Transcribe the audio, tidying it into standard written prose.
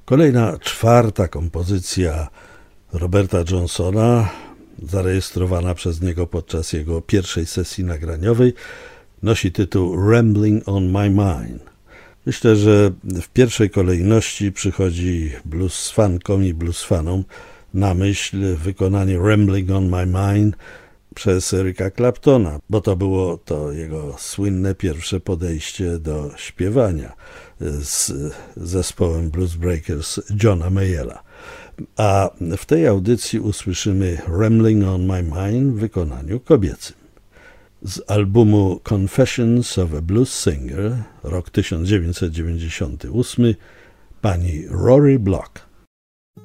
Kolejna, czwarta kompozycja Roberta Johnsona, zarejestrowana przez niego podczas jego pierwszej sesji nagraniowej, nosi tytuł Rambling on My Mind. Myślę, że w pierwszej kolejności przychodzi blues fankom i blues fanom na myśl wykonanie Rambling on My Mind przez Erica Claptona, bo to było jego słynne pierwsze podejście do śpiewania z zespołem Blues Breakers Johna Mayalla. A w tej audycji usłyszymy Rambling on My Mind w wykonaniu kobiecym. Z albumu Confessions of a Blues Singer, rok 1998, pani Rory Block.